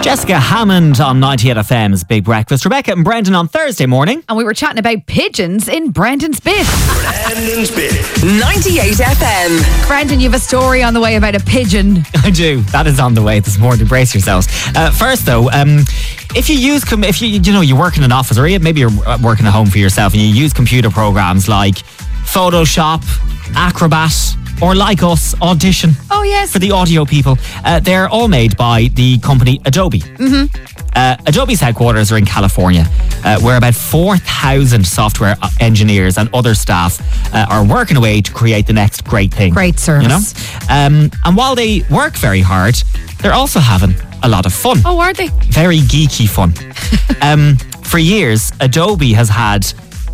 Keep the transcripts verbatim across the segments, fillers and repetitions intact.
Jessica Hammond on ninety-eight F M's Big Breakfast. Rebecca and Brendan on Thursday morning. And we were chatting about pigeons in Brendan's Bit. Brendan's Bit. ninety-eight F M. Brendan, you have a story on the way about a pigeon. I do. That is on the way this morning. Brace yourselves. Uh, first, though, um, if you use, com- if you you know, you work in an office, or maybe you're working at home for yourself, and you use computer programs like Photoshop, Acrobat, or like us, Audition. Oh, yes. For the audio people. Uh, they're all made by the company Adobe. Mm-hmm. Uh, Adobe's headquarters are in California, uh, where about four thousand software engineers and other staff uh, are working away to create the next great thing. Great service. You know? Um, and while they work very hard, they're also having a lot of fun. Oh, are they? Very geeky fun. um, for years, Adobe has had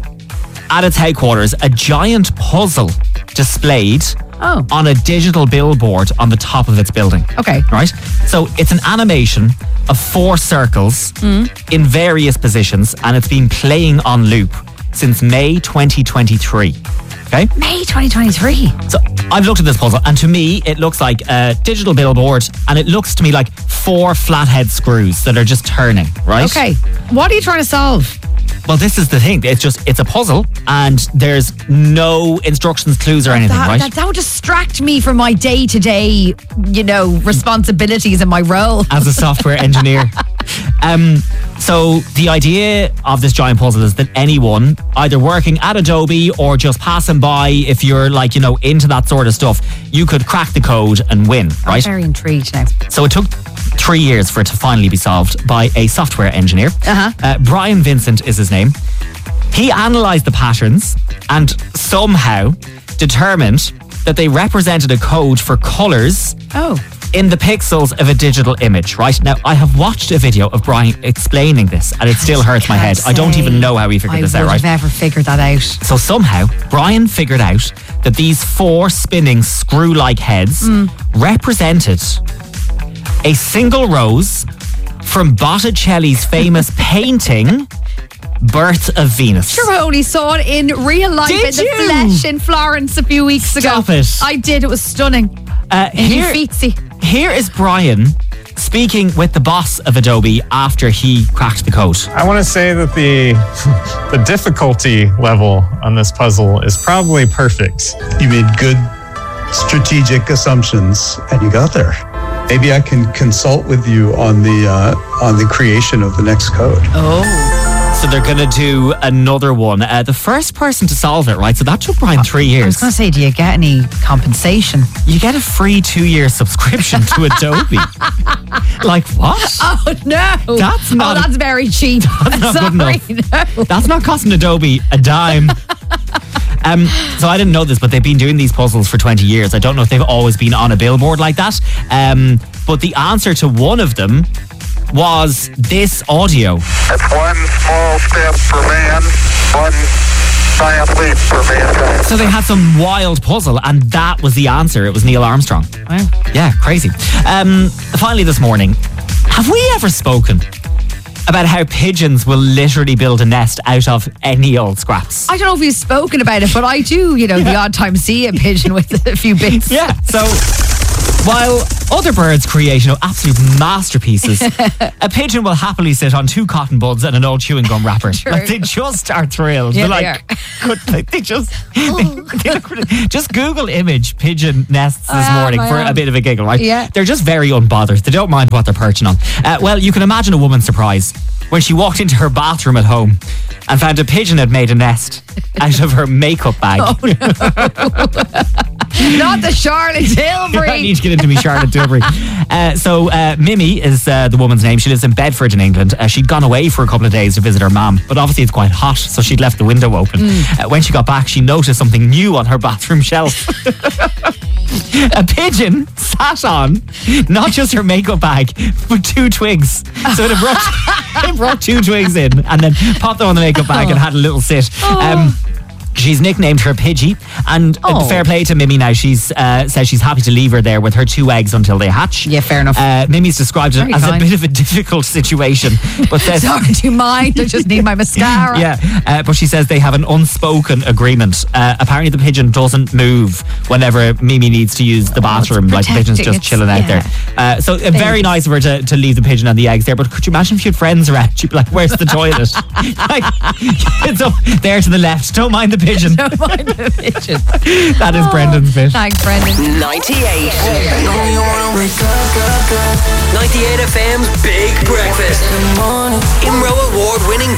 at its headquarters a giant puzzle displayed Oh. on a digital billboard on the top of its building. Okay. Right? So it's an animation of four circles Mm. in various positions, and it's been playing on loop since May twenty twenty-three. Okay? May twenty twenty-three. So I've looked at this puzzle, and to me, it looks like a digital billboard, and it looks to me like four flathead screws that are just turning, right? Okay. What are you trying to solve? Well, this is the thing. It's just, it's a puzzle, and there's no instructions, clues, or anything, That, right? that, that would distract me from my day-to-day, you know, responsibilities and my role. As a software engineer. Um, so the idea of this giant puzzle is that anyone, either working at Adobe or just passing by, if you're like, you know, into that sort of stuff, you could crack the code and win, right? I'm very intrigued now. So it took three years for it to finally be solved by a software engineer. Uh-huh. Uh, Brian Vincent is his name. He analysed the patterns and somehow determined that they represented a code for colours Oh. in the pixels of a digital image, right? Now, I have watched a video of Brian explaining this, and it still hurts my head. I don't even know how he figured I this out, would right? have ever figured that out. So somehow, Brian figured out that these four spinning screw-like heads Mm. represented a single rose from Botticelli's famous painting, Birth of Venus. Sure, I only saw it in real life, Did in the you? flesh in Florence a few weeks Stop ago. it. I did. It was stunning. Uh, In here, Uffizi. here is Brian speaking with the boss of Adobe after he cracked the code. I want to say that the the difficulty level on this puzzle is probably perfect. You made good strategic assumptions and you got there. Maybe I can consult with you on the uh, on the creation of the next code. Oh. So they're going to do another one. Uh, the first person to solve it, right? So that took Brian three I was years. going to say, do you get any compensation? You get a free two-year subscription to Adobe. Like what? Oh, no. That's not- Oh, that's very cheap. That's not Sorry, good no. That's not costing Adobe a dime. Um, so I didn't know this, but they've been doing these puzzles for twenty years. I don't know if they've always been on a billboard like that. Um, but the answer to one of them was this audio. It's one small step for man, one giant leap for mankind. So they had some wild puzzle, and that was the answer. It was Neil Armstrong. Wow. Yeah, crazy. Um, finally this morning, have we ever spoken about how pigeons will literally build a nest out of any old scraps? I don't know if you've spoken about it, but I do, you know, the odd time see a pigeon with a few bits. Yeah, so while other birds create, you know, absolute masterpieces, a pigeon will happily sit on two cotton buds and an old chewing gum wrapper. True. Like, they just are thrilled. Yeah, They're they like, good, like, they just, they, they look really- just Google image pigeon nests this I am, morning I for am. a bit of a giggle, right? Yeah. They're just very unbothered. They don't mind what they're perching on. Uh, well, you can imagine a woman's surprise when she walked into her bathroom at home and found a pigeon had made a nest out of her makeup bag. Oh, Not the Charlotte Tilbury. I need to get into me Charlotte Tilbury. Uh, so uh, Mimi is uh, the woman's name. She lives in Bedford in England. Uh, she'd gone away for a couple of days to visit her mum, but obviously it's quite hot, so she'd left the window open. Mm. Uh, when she got back, she noticed something new on her bathroom shelf. A pigeon sat on not just her makeup bag, but two twigs. So it brought, it brought two twigs in and then popped them on the makeup bag and had a little sit. Um, She's nicknamed her Pidgey, and uh, Oh. fair play to Mimi now. She's uh, says she's happy to leave her there with her two eggs until they hatch. Yeah, fair enough. Uh, Mimi's described it Very as kind. a bit of a difficult situation, but says Sorry, do you mind? I just need my mascara. yeah, uh, but she says they have an unspoken agreement. Uh, apparently, the pigeon doesn't move whenever Mimi needs to use the bathroom. Like the pigeon's protecting just its- chilling out yeah. there. Uh, so uh, very nice of her to, to leave the pigeon and the eggs there. But could you imagine if you had friends around? You'd be like, "Where's the toilet?" Like, it's up there to the left. Don't mind the pigeon. Don't mind the pigeon. That is Brendan's bit. Thanks, Brendan. ninety-eight. ninety-eight F M's Big Breakfast. IMRO award winning